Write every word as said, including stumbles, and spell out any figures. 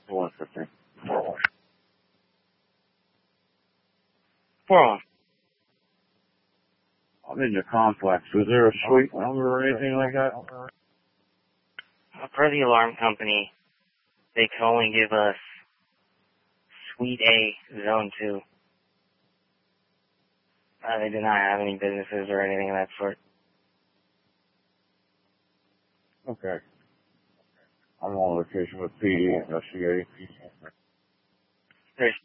one fifteen. four one. I'm in your complex. Is there a suite number or anything like that? Per the alarm company, they can only give us Suite A, Zone two. Uh, they do not have any businesses or anything of that sort. Okay. I'm on location with P D investigating. There's